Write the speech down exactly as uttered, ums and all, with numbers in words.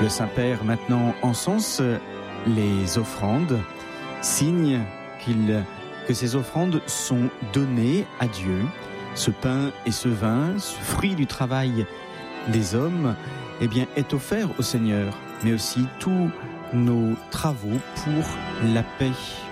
Le Saint-Père maintenant encense les offrandes, signe qu'il, que ces offrandes sont données à Dieu. Ce pain et ce vin, ce fruit du travail des hommes, eh bien, est offert au Seigneur, mais aussi tous nos travaux pour la paix.